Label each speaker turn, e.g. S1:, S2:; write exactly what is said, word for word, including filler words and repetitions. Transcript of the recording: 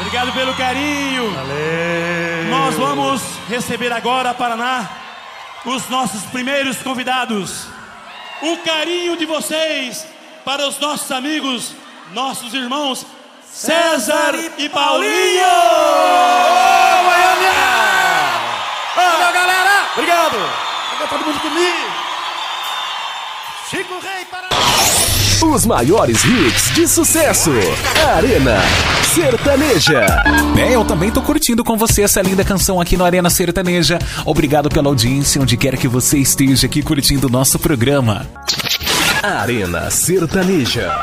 S1: Obrigado pelo carinho.
S2: Valeu.
S1: Nós vamos receber agora, Paraná, os nossos primeiros convidados. O carinho de vocês para os nossos amigos, nossos irmãos César e Paulinho!
S2: Ô, Goiânia! Valeu, galera! Obrigado! Fica todo mundo comigo! Chico Rei para...
S3: Os maiores hits de sucesso. Arena Sertaneja.
S4: É, eu também tô curtindo com você essa linda canção aqui no Arena Sertaneja. Obrigado pela audiência, onde quer que você esteja aqui curtindo o nosso programa.
S3: Arena Sertaneja.